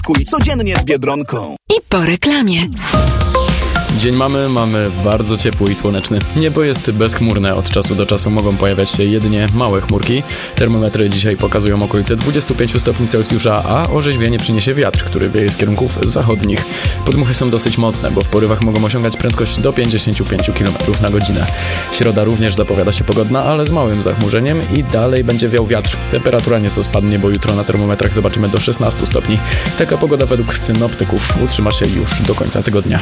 Smakuj codziennie z Biedronką. I po reklamie. Dzień mamy bardzo ciepły i słoneczny. Niebo jest bezchmurne, od czasu do czasu mogą pojawiać się jedynie małe chmurki. Termometry dzisiaj pokazują okolice 25 stopni Celsjusza, a orzeźwienie przyniesie wiatr, który wieje z kierunków zachodnich. Podmuchy są dosyć mocne, bo w porywach mogą osiągać prędkość do 55 km na godzinę. Środa również zapowiada się pogodna, ale z małym zachmurzeniem i dalej będzie wiał wiatr. Temperatura nieco spadnie, bo jutro na termometrach zobaczymy do 16 stopni. Taka pogoda według synoptyków utrzyma się już do końca tygodnia.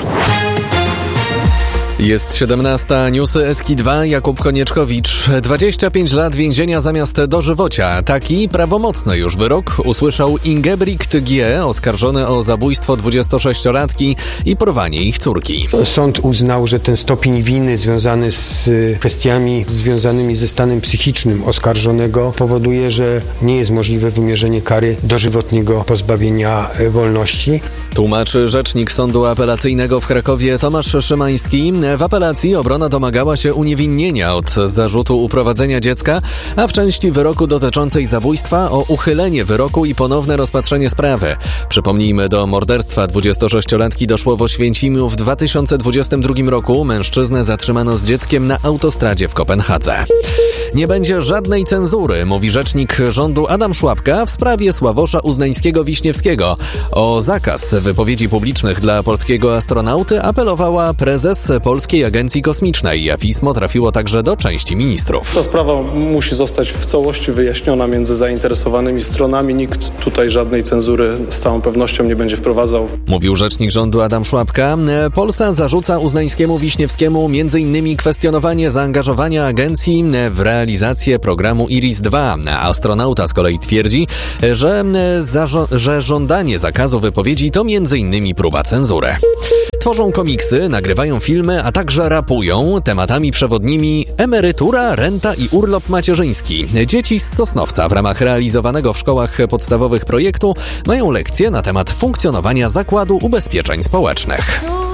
Jest 17. Newsy Eski2. Jakub Konieczkowicz. 25 lat więzienia zamiast dożywocia. Taki prawomocny już wyrok usłyszał Ingebrigt G., oskarżony o zabójstwo 26-latki i porwanie ich córki. Sąd uznał, że ten stopień winy związany z kwestiami związanymi ze stanem psychicznym oskarżonego powoduje, że nie jest możliwe wymierzenie kary dożywotniego pozbawienia wolności. Tłumaczy rzecznik Sądu Apelacyjnego w Krakowie Tomasz Szymański. W apelacji obrona domagała się uniewinnienia od zarzutu uprowadzenia dziecka, a w części wyroku dotyczącej zabójstwa o uchylenie wyroku i ponowne rozpatrzenie sprawy. Przypomnijmy, do morderstwa 26-latki doszło w Oświęcimiu w 2022 roku. Mężczyznę zatrzymano z dzieckiem na autostradzie w Kopenhadze. Nie będzie żadnej cenzury, mówi rzecznik rządu Adam Szłapka w sprawie Sławosza Uznańskiego-Wiśniewskiego. O zakaz wypowiedzi publicznych dla polskiego astronauty apelowała prezes Polskiej Agencji Kosmicznej. Pismo trafiło także do części ministrów. Ta sprawa musi zostać w całości wyjaśniona między zainteresowanymi stronami. Nikt tutaj żadnej cenzury z całą pewnością nie będzie wprowadzał. Mówił rzecznik rządu Adam Szłapka. Polsa zarzuca Uznańskiemu-Wiśniewskiemu m.in. kwestionowanie zaangażowania agencji w realizację programu IRIS-2. Astronauta z kolei twierdzi, że żądanie zakazu wypowiedzi to m.in. próba cenzury. Tworzą komiksy, nagrywają filmy, a także rapują. Tematami przewodnimi emerytura, renta i urlop macierzyński. Dzieci z Sosnowca w ramach realizowanego w szkołach podstawowych projektu mają lekcje na temat funkcjonowania Zakładu Ubezpieczeń Społecznych.